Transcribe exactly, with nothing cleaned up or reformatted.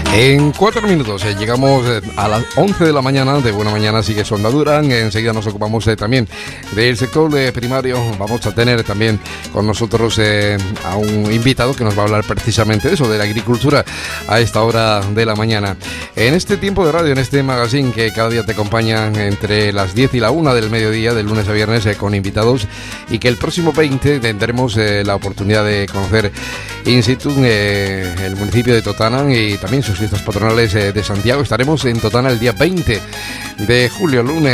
En cuatro minutos eh, llegamos eh, a las once de la mañana de Buena Mañana, sigue Sonda Durán. Enseguida nos ocupamos eh, también del sector eh, primario. Vamos a tener también con nosotros eh, a un invitado que nos va a hablar precisamente de eso, de la agricultura a esta hora de la mañana. En este tiempo de radio, en este magazine que cada día te acompañan entre las diez y la una del mediodía, de lunes a viernes, eh, con invitados, y que el próximo veinte tendremos eh, la oportunidad de conocer in situ eh, el municipio de Totana y también sus fiestas patronales eh, de Santiago. Estaremos en Totana el día veinte de julio, lunes.